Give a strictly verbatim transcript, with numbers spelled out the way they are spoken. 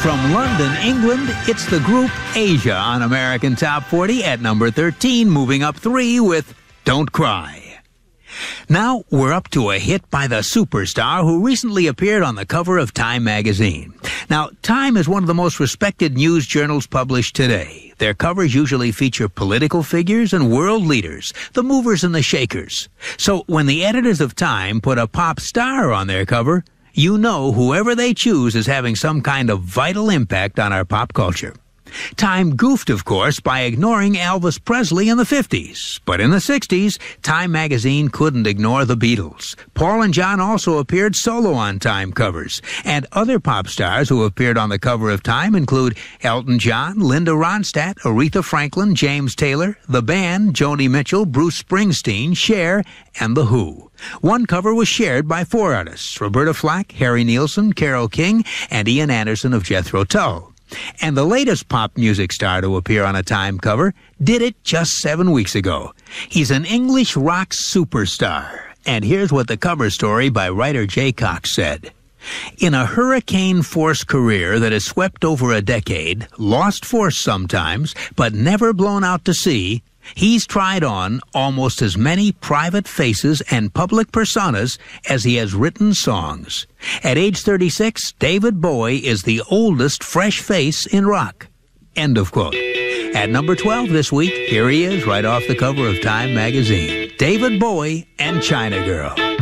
From London, England, it's the group Asia on American Top forty at number thirteen, moving up three with Don't Cry. Now we're up to a hit by the superstar who recently appeared on the cover of Time magazine. Now, Time is one of the most respected news journals published today. Their covers usually feature political figures and world leaders, the movers and the shakers. So when the editors of Time put a pop star on their cover, you know whoever they choose is having some kind of vital impact on our pop culture. Time goofed, of course, by ignoring Elvis Presley in the fifties. But in the sixties, Time magazine couldn't ignore the Beatles. Paul and John also appeared solo on Time covers. And other pop stars who appeared on the cover of Time include Elton John, Linda Ronstadt, Aretha Franklin, James Taylor, The Band, Joni Mitchell, Bruce Springsteen, Cher, and The Who. One cover was shared by four artists: Roberta Flack, Harry Nilsson, Carole King, and Ian Anderson of Jethro Tull. And the latest pop music star to appear on a Time cover did it just seven weeks ago. He's an English rock superstar. And here's what the cover story by writer Jay Cox said. In a hurricane-force career that has swept over a decade, lost force sometimes, but never blown out to sea, he's tried on almost as many private faces and public personas as he has written songs. At age thirty-six, David Bowie is the oldest fresh face in rock. End of quote. At number twelve this week, here he is right off the cover of Time magazine. David Bowie and China Girl.